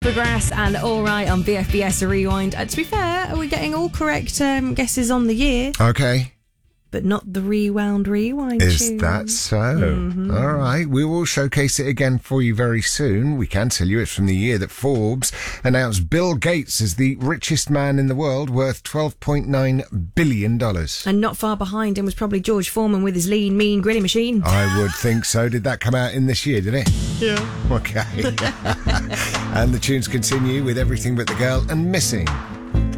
Supergrass and All Right on BFBS Rewind. To be fair, are we getting all correct guesses on the year? Okay. But not the rewind Is tune. that so? All right. We will showcase it again for you very soon. We can tell you it's from the year that Forbes announced Bill Gates as the richest man in the world, worth $12.9 billion. And not far behind him was probably George Foreman with his lean, mean grilling machine. I would think so. Did that come out in this year, did it? Yeah. Okay. And the tunes continue with Everything But the Girl and Missing.